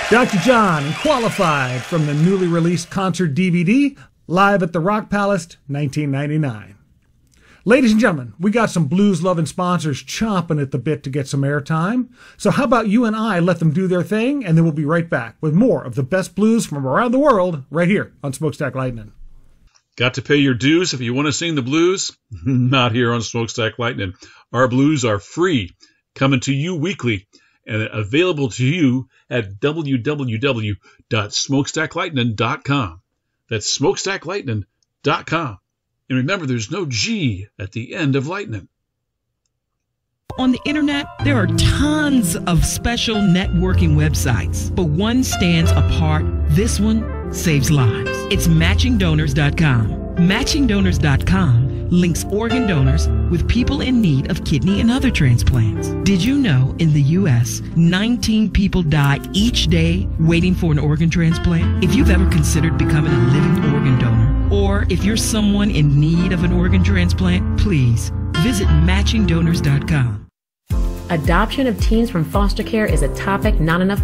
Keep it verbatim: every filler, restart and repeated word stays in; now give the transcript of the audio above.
Doctor John and Qualified from the newly released concert D V D, live at the Rock Palace, nineteen ninety-nine. Ladies and gentlemen, we got some blues-loving sponsors chomping at the bit to get some airtime. So how about you and I let them do their thing, and then we'll be right back with more of the best blues from around the world right here on Smokestack Lightning. Got to pay your dues if you want to sing the blues? Not here on Smokestack Lightning. Our blues are free, coming to you weekly, and available to you at w w w dot smokestack lightning dot com. That's smokestack lightning dot com. And remember, there's no G at the end of lightning. On the internet, there are tons of special networking websites, but one stands apart. This one saves lives. It's matching donors dot com. matching donors dot com links organ donors with people in need of kidney and other transplants. Did you know in the U S, nineteen people die each day waiting for an organ transplant? If you've ever considered becoming a living organ donor, or if you're someone in need of an organ transplant, please visit matching donors dot com. Adoption of teens from foster care is a topic not enough